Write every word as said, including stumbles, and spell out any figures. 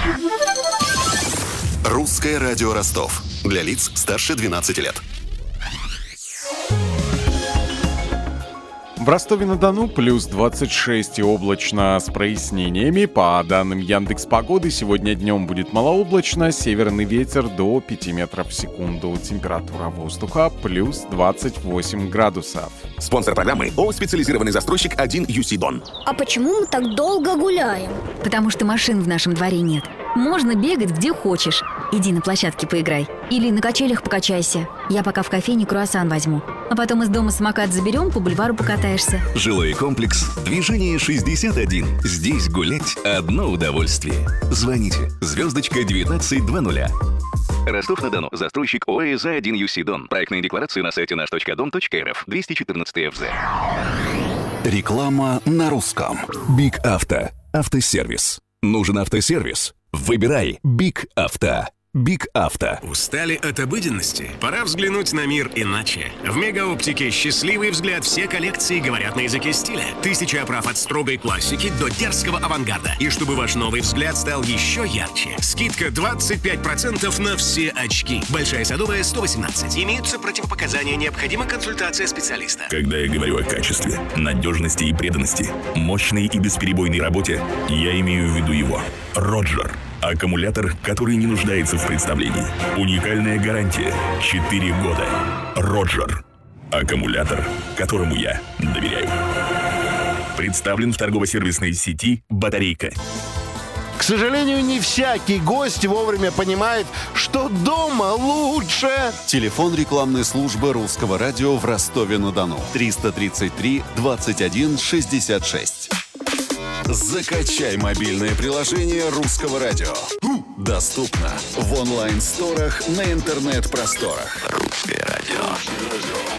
Русское радио Ростов. Для лиц старше двенадцати лет. В Ростове-на-Дону плюс двадцать шесть и облачно с прояснениями. По данным Яндекс.Погоды, сегодня днем будет малооблачно, северный ветер до пяти метров в секунду. Температура воздуха плюс двадцать восемь градусов. Спонсор программы ООО «Специализированный застройщик один ю си Дон». А почему мы так долго гуляем? Потому что машин в нашем дворе нет. Можно бегать где хочешь. Иди на площадке поиграй. Или на качелях покачайся. Я пока в кофейне круассан возьму. А потом из дома самокат заберем, по бульвару покатаешься. Жилой комплекс «Движение шестьдесят один». Здесь гулять одно удовольствие. Звоните. Звездочка девятнадцать двадцать. Ростов-на-Дону. Застройщик ООО «За один ю си Дон». Проектные декларации на сайте наш точка дом точка эр эф. двести четырнадцать эф зэ. Реклама на русском. Биг Авто. Автосервис. Нужен автосервис? Выбирай Биг Авто. Биг Авто. Устали от обыденности? Пора взглянуть на мир иначе. В Мегаоптике счастливый взгляд. Все коллекции говорят на языке стиля. Тысяча оправ от строгой классики до дерзкого авангарда. И чтобы ваш новый взгляд стал еще ярче, скидка двадцать пять процентов на все очки. Большая Садовая, сто восемнадцать. Имеются противопоказания, необходима консультация специалиста. Когда я говорю о качестве, надежности и преданности, мощной и бесперебойной работе, я имею в виду его. Роджер. Аккумулятор, который не нуждается в представлении. Уникальная гарантия. четыре года. Роджер. Аккумулятор, которому я доверяю. Представлен в торгово-сервисной сети «Батарейка». К сожалению, не всякий гость вовремя понимает, что дома лучше. Телефон рекламной службы Русского радио в Ростове-на-Дону. триста тридцать три двадцать один шестьдесят шесть. Закачай мобильное приложение Русского радио. Доступно в онлайн-сторах на интернет-просторах. Русское радио.